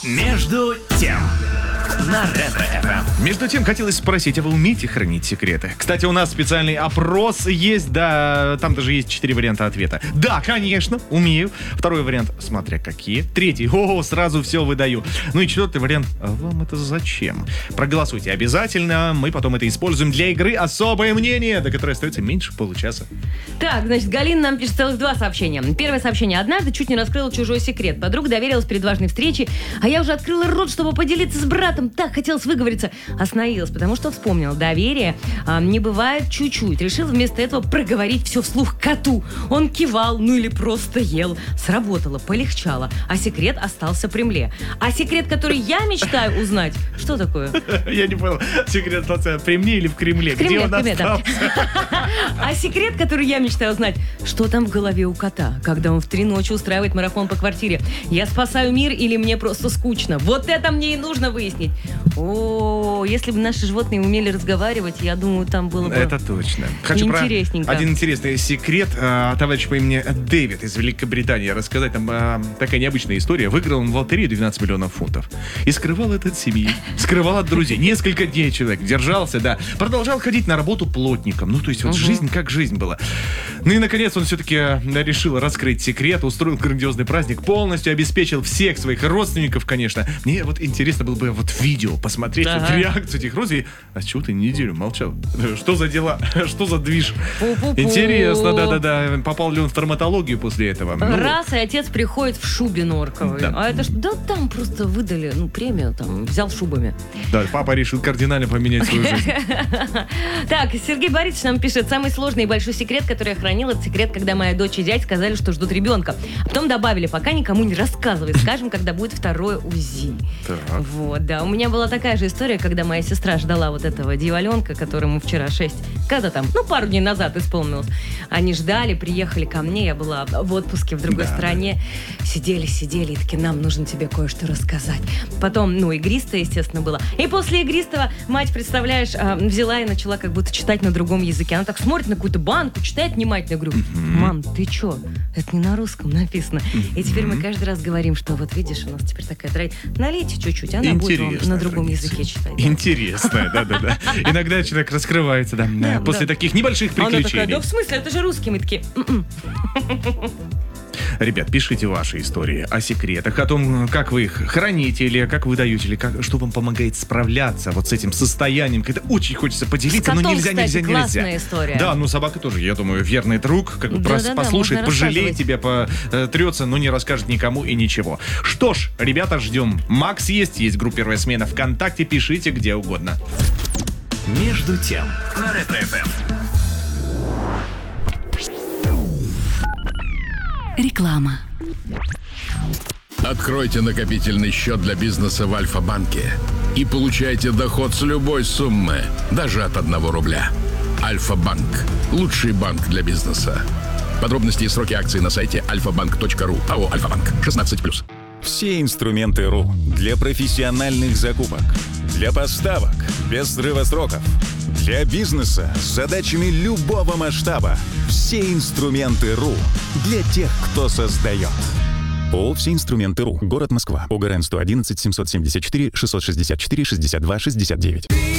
Между тем на Ретро-ФМ. Между тем, хотелось спросить, а вы умеете хранить секреты? Кстати, у нас специальный опрос есть, да, там даже есть 4 варианта ответа. Да, конечно, умею. Второй вариант, смотря какие. Третий, сразу все выдаю. Ну и четвертый вариант, а вам это зачем? Проголосуйте обязательно, мы потом это используем для игры «Особое мнение», до которой остается меньше получаса. Так, значит, Галина нам пишет целых 2 сообщения. Первое сообщение. Однажды чуть не раскрыла чужой секрет. Подруга доверилась перед важной встречей, а я уже открыла рот, чтобы поделиться с братом. Так хотелось выговориться. Остановилась, потому что вспомнила. Доверие не бывает чуть-чуть. Решила вместо этого проговорить все вслух коту. Он кивал, ну или просто ел. Сработало, полегчало. А секрет остался при мне. А секрет, который я мечтаю узнать, что такое? Я не понял, секрет остался при мне или в Кремле? В Кремле, Где он да. остался? А секрет, который я мечтаю узнать, что там в голове у кота, когда он в 3 ночи устраивает марафон по квартире. Я спасаю мир или мне просто скучно? Вот это мне и нужно выяснить. О, если бы наши животные умели разговаривать, я думаю, там было бы Это точно. Хочу про интересненько. один интересный секрет. Товарищ по имени Дэвид из Великобритании рассказать. Там такая необычная история. Выиграл он в лотерею 12 миллионов фунтов. И скрывал это от семьи, скрывал от друзей. Несколько дней человек держался, да. Продолжал ходить на работу плотником. Ну, то есть вот жизнь как жизнь была. Ну и, наконец, он все-таки решил раскрыть секрет, устроил грандиозный праздник, полностью обеспечил всех своих родственников, конечно. Мне вот интересно было бы вот видео посмотреть, вот реакцию этих родственников. А чего ты неделю молчал? Что за дела? Что за движ? Интересно, да-да-да. Попал ли он в травматологию после этого? Раз, и отец приходит в шубе норковой. Да. А это что? Да там просто выдали, премию, там, взял шубами. Да, папа решил кардинально поменять свою жизнь. Так, Сергей Борисович нам пишет: самый сложный и большой секрет, который я хранил, это секрет, когда моя дочь и зять сказали, что ждут ребенка. А потом добавили: пока никому не рассказывай, скажем, когда будет второе УЗИ. Так. Вот, да. У меня была такая же история, когда моя сестра ждала вот этого дьяволенка, которому вчера 6, когда там, пару дней назад исполнилось. Они ждали, приехали ко мне, я была в отпуске в другой стране. Сидели, и такие: нам нужно тебе кое-что рассказать. Потом, игристое, естественно, было. И после игристого мать, представляешь, взяла и начала как будто читать на другом языке. Она так смотрит на какую-то банку, читает внимательно. Я говорю: мам, ты чё? Это не на русском написано. И теперь мы каждый раз говорим, что вот видишь, у нас теперь такая традиция. Налейте чуть-чуть, она будет вам на другом языке читать. Да? Интересно, да-да-да. Иногда человек раскрывается, да, после таких небольших Она такая: приключений. да в смысле, это же русский. Мы такие: Ребят, пишите ваши истории о секретах, о том, как вы их храните, или как вы даете, или что вам помогает справляться вот с этим состоянием. Это очень хочется поделиться, с котом, но нельзя. классная история. Да, собака тоже, я думаю, верный друг, как бы послушает, пожалеет тебя, потрется, но не расскажет никому и ничего. Что ж, ребята, ждем. Макс есть группа «Первая смена» ВКонтакте, пишите где угодно. Между тем на Ретро-ФМ. Реклама. Откройте накопительный счет для бизнеса в Альфа-банке и получайте доход с любой суммы, даже от 1 рубля. Альфа-банк. Лучший банк для бизнеса. Подробности и сроки акций на сайте alfabank.ru. АО «Альфа-банк». 16+. Все инструменты РУ для профессиональных закупок, для поставок без срыва сроков, для бизнеса с задачами любого масштаба. Все инструменты РУ для тех, кто создает. ООО «Все инструменты РУ». Город Москва. ОГРН 111 774 664 62 69.